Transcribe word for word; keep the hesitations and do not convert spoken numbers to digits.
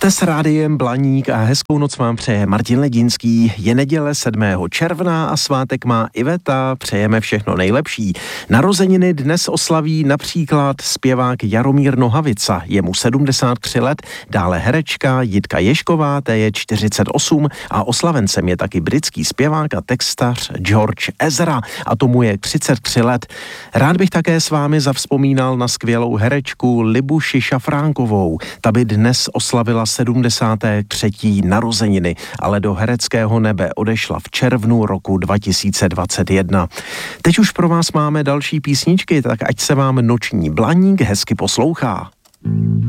Jste s rádiem Blaník a hezkou noc vám přeje Martin Ledinský. Je neděle sedmého června a svátek má Iveta. Přejeme všechno nejlepší. Narozeniny dnes oslaví například zpěvák Jaromír Nohavica, je mu sedmdesát tři let, dále herečka Jitka Ježková, té je čtyřicet osm a oslavencem je taky britský zpěvák a textař George Ezra a tomu je třicet tři let. Rád bych také s vámi zavzpomínal na skvělou herečku Libuši Šafránkovou. Ta by dnes oslavila sedmdesáté třetí narozeniny, ale do hereckého nebe odešla v červnu roku dva tisíce dvacet jedna. Teď už pro vás máme další písničky, tak ať se vám noční Blaník hezky poslouchá.